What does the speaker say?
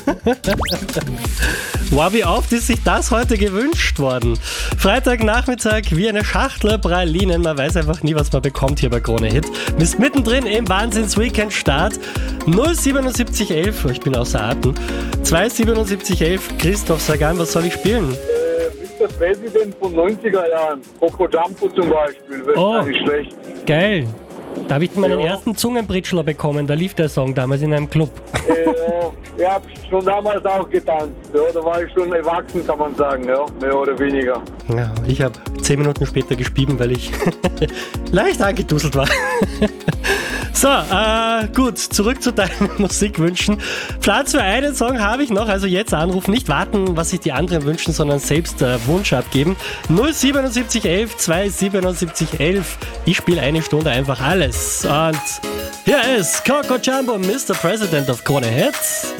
Wow, wie oft ist sich das heute gewünscht worden? Freitagnachmittag wie eine Schachtel Pralinen. Man weiß einfach nie, was man bekommt hier bei Krone Hit. Bist mittendrin im Wahnsinns-Weekend-Start. 07711, ich bin außer Atem. 27711, Christoph, sag an, was soll ich spielen? Mr. President von 90er Jahren. Coco Jumbo zum Beispiel, wäre nicht schlecht. Geil. Da habe ich meinen ersten Zungenbritschler bekommen, da lief der Song damals in einem Club. Ich habe schon damals auch getanzt, ja, da war ich schon erwachsen, kann man sagen, ja, mehr oder weniger. Ja, ich habe 10 Minuten später gespieben, weil ich leicht angeduselt war. So, gut, zurück zu deinen Musikwünschen. Platz für einen Song habe ich noch, also jetzt anrufen, nicht warten, was sich die anderen wünschen, sondern selbst Wunsch abgeben. 07711 27711. Ich spiele eine Stunde einfach alles. Und hier ist Coco Jumbo, Mr. President of Krone Hit.